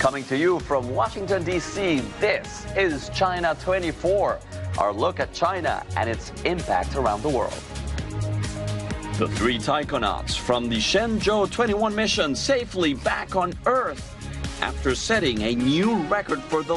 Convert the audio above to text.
Coming to you from Washington, D.C., this is China 24, our look at China and its impact around the world. The 3 taikonauts from the Shenzhou 21 mission safely back on Earth after setting a new record for the